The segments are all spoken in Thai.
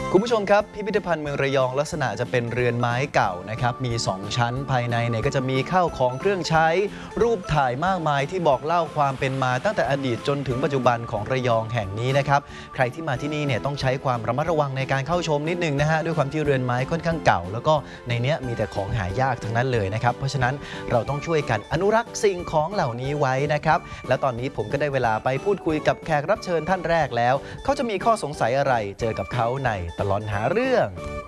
คุณผู้ชมครับพิพิธภัณฑ์เมืองระยองลักษณะจะเป็นเรือนไม้เก่านะครับมี2ชั้นภายในเนี่ยก็จะมีข้าวของเครื่องใช้รูปถ่ายมากมายที่บอกเล่าความเป็นมาตั้งแต่อดีตจนถึงปัจจุบันของระยองแห่งนี้นะครับใครที่มาที่นี่เนี่ยต้องใช้ความระมัดระวังในการเข้าชมนิดนึงนะฮะด้วยความที่เรือนไม้ค่อนข้างเก่าแล้วก็ในเนี้ยมีแต่ของหายากทั้งนั้นเลยนะครับเพราะฉะนั้นเราต้องช่วยกันอนุรักษ์สิ่งของเหล่านี้ไว้นะครับและตอนนี้ผมก็ได้เวลาไปพูดคุยกับแขกรับเชิญท่านแรกแล้วเขาจะมีข้อสงสัยอะไรเจอกับเขาในตลอดหาเรื่อง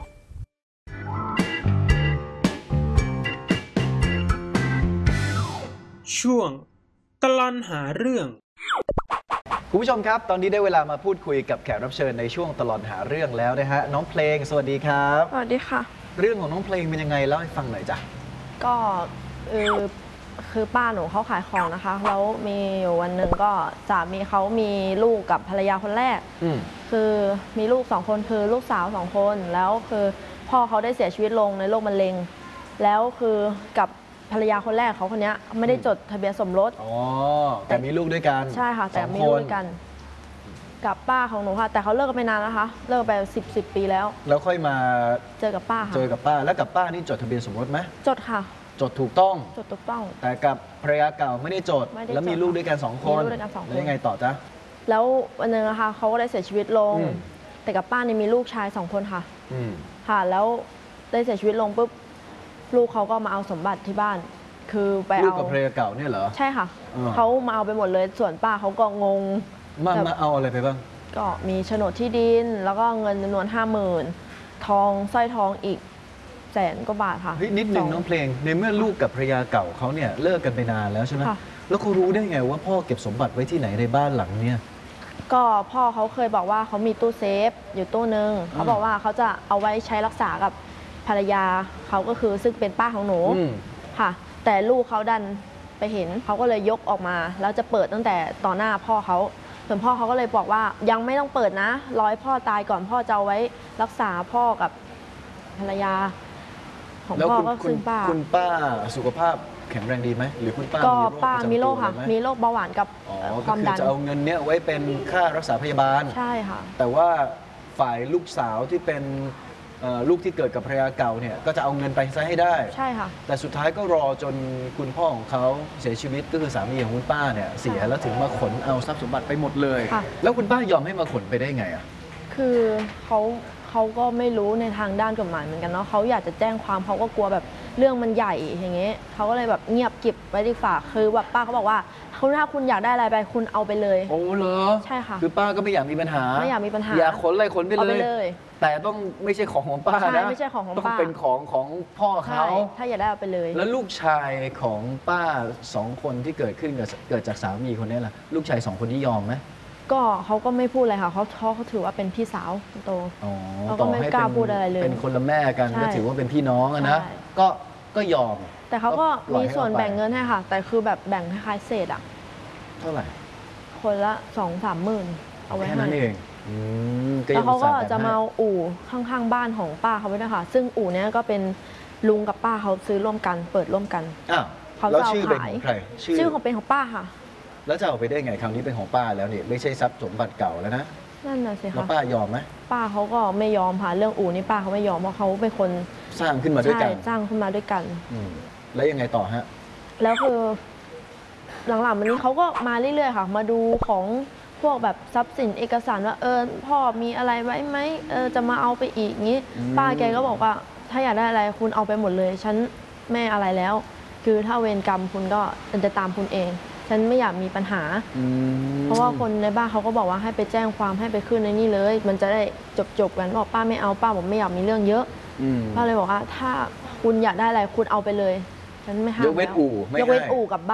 ช่วงตลอดหาเรื่องคุณผู้ชมครับตอนนี้ได้เวลามาพูดคุยกับแขกรับเชิญในช่วงตลอดหาเรื่องแล้วนะฮะน้องเพลงสวัสดีครับสวัสดีค่ะเรื่องของน้องเพลงเป็นยังไงเล่าให้ฟังหน่อยจ้ะก็คือป้าหนูเขาขายของนะคะแล้วมีอยู่วันหนึ่งก็สามีเขามีลูกกับภรรยาคนแรกคือมีลูก2 คนคือลูกสาว2 คนแล้วคือพ่อเขาได้เสียชีวิตลงในโรคมะเร็งแล้วคือกับภรรยาคนแรกเขาคนนี้ไม่ได้จดทะเบียนสมรสแต่มีลูกด้วยกันใช่ค่ะแต่มีลูกด้วยกันกับป้าของหนูค่ะแต่เขาเลิกกันไปนานนะคะเลิกไป10 ปีแล้วค่อยมาเจอกับป้าค่ะเจอกับป้าแล้วกับป้านี่จดทะเบียนสมรสไหมจดค่ะจดถูกต้องจดถูกต้องแต่กับภรรยาเก่าไม่ได้จดแล้วมีลูกด้วยกัน2 คนแล้วยังไงต่อจ๊ะแล้ววันนึงนะคะเขาก็ได้เสียชีวิตลงแต่กับป้านี่มีลูกชาย2 คนค่ะค่ะแล้วได้เสียชีวิตลงปุ๊บลูกเขาก็มาเอาสมบัติที่บ้านคือไปเอาลูกกับภรรยาเก่าเนี่ยเหรอใช่ค่ะเขามาเอาไปหมดเลยส่วนป้าเขาก็งงมาเอาอะไรไปบ้างก็มีโฉนดที่ดินแล้วก็เงินจำนวน50,000ทองสร้อยทองอีก100,000 กว่าบาทค่ะนิดนึงน้องเพลงในเมื่อลูกกับภรรยาเก่าเขาเนี่ยเลิกกันไปนานแล้วใช่ไหมแล้วเขารู้ได้ไงว่าพ่อเก็บสมบัติไว้ที่ไหนในบ้านหลังเนี่ยก็พ่อเขาเคยบอกว่าเขามีตู้เซฟอยู่ตู้นึงเขาบอกว่าเขาจะเอาไว้ใช้รักษากับภรรยาเขาก็คือซึ่งเป็นป้าของหนูค่ะแต่ลูกเขาดันไปเห็นเขาก็เลยยกออกมาแล้วจะเปิดตั้งแต่ต่อหน้าพ่อเขาส่วนพ่อเขาก็เลยบอกว่ายังไม่ต้องเปิดนะรอให้พ่อตายก่อนพ่อจะเอาไว้รักษาพ่อกับภรรยาของพ่อก็คือป้าคุณป้าสุขภาพแข็งแรงดีไหมหรือคุณป้าก็ป้ามีโรคค่ะมีโรคเบาหวานกับความดันจะเอาเงินเนี้ยไว้เป็นค่ารักษาพยาบาลใช่ค่ะแต่ว่าฝ่ายลูกสาวที่เป็นลูกที่เกิดกับภรรยาเก่าเนี่ยก็จะเอาเงินไปซะให้ได้ใช่ค่ะแต่สุดท้ายก็รอจนคุณพ่อของเขาเสียชีวิตก็คือสามีของคุณป้าเนี่ยเสียแล้วถึงมาขนเอาทรัพย์สมบัติไปหมดเลยแล้วคุณป้ายอมให้มาขนไปได้ไงอ่ะคือเขาก็ไม่รู้ในทางด้านกฎหมายเหมือนกันเนาะเขาอยากจะแจ้งความเขาก็กลัวแบบเรื่องมันใหญ่อย่างเงี้ยเขาก็เลยแบบเงียบเก็บไว้ดีฝ่าคือแบบป้าเขาบอกว่าถ้าคุณอยากได้อะไรไปคุณเอาไปเลยโอ้เหรอใช่ค่ะคือป้าก็ไม่อยากมีปัญหาอยากขนอะไรขนไปเลยแต่ต้องไม่ใช่ของป้านะไม่ใช่ของป้าต้องเป็นของพ่อเขาถ้าอยากได้เอาไปเลยแล้วลูกชายของป้า2 คนที่เกิดขึ้นเกิดจากสามีคนนี้ล่ะลูกชาย2 คนที่ยอมไหมก็เขาก็ไม่พูดอะไรค่ะเขาถือว่าเป็นพี่สาวโตเขาก็ไม่กล้าพูดอะไรเลยเป็นคนละแม่กันก็ถือว่าเป็นพี่น้องนะก็ยอมแต่เขาก็มีส่วนแบ่งเงินให้ค่ะแต่คือแบบแบ่งคล้ายๆเศษอะเท่าไหร่คนละ2-3 หมื่นเอาไว้ให้แค่นั้นเองแล้วเขาก็จะมาเอาอู่ข้างๆบ้านของป้าเขาไว้ด้วยค่ะซึ่งอู่นี้ก็เป็นลุงกับป้าเขาซื้อร่วมกันเปิดร่วมกันเขาจะเอาขายชื่อของเป็นของป้าค่ะแล้วจะเอาไปได้ไงคราวนี้เป็นของป้าแล้วนี่ไม่ใช่ทรัพย์สมบัติเก่าแล้วนะนั่นน่ะสิค่ะแล้วป้ายอมไหมป้าเขาก็ไม่ยอมค่ะเรื่องอู่นี่ป้าเขาไม่ยอมเพราะเขาเป็นคนสร้างขึ้นมาด้วยกันสร้างขึ้นมาด้วยกันแล้วยังไงต่อฮะแล้วคือหลังๆวันนี้เขาก็มาเรื่อยๆค่ะมาดูของพวกแบบทรัพย์สินเอกสารว่าพ่อมีอะไรไว้ไหมจะมาเอาไปอีกงี้ป้าแกก็บอกว่าถ้าอยากได้อะไรคุณเอาไปหมดเลยฉันไม่อะไรแล้วคือถ้าเวรกรรมคุณก็จะตามคุณเองฉันไม่อยากมีปัญหาเพราะว่าคนในบ้านเขาก็บอกว่าให้ไปแจ้งความให้ไปขึ้นในนี่เลยมันจะได้จบกันบอกป้าไม่เอาป้าบอกไม่อยากมีเรื่องเยอะป้าเลยบอกว่าถ้าคุณอยากได้อะไรคุณเอาไปเลยฉันไม่ห้ามยกเว้นอู่ยกเว้นอู่กับบ้าน